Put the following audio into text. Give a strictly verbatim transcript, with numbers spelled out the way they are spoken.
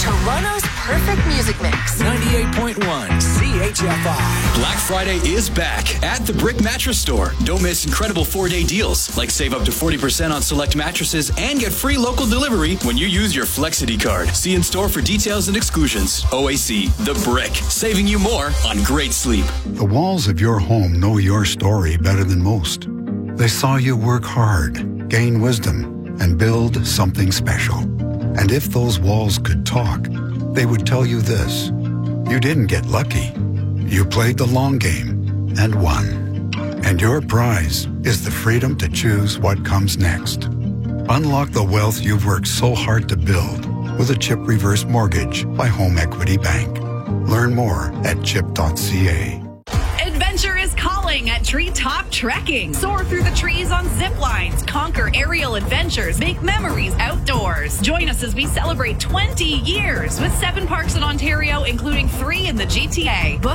Toronto's perfect music mix. ninety-eight point one C H F I. Black Friday is back at the Brick Mattress Store. Don't miss incredible four-day deals, like save up to forty percent on select mattresses and get free local delivery when you use your Flexity card. See in store for details and exclusions. O A C, The Brick, saving you more on great sleep. The walls of your home know your story better than most. They saw you work hard, gain wisdom, and build something special. And if those walls could talk, they would tell you this: you didn't get lucky. You played the long game and won. And your prize is the freedom to choose what comes next. Unlock the wealth you've worked so hard to build with a CHIP Reverse Mortgage by Home Equity Bank. Learn more at chip dot c a. Adventure is calling at Treetop Trekking. Soar through the trees on zip lines, conquer aerial adventures, make memories outdoors. Join us as we celebrate twenty years with seven parks in Ontario, including three in the G T A. Book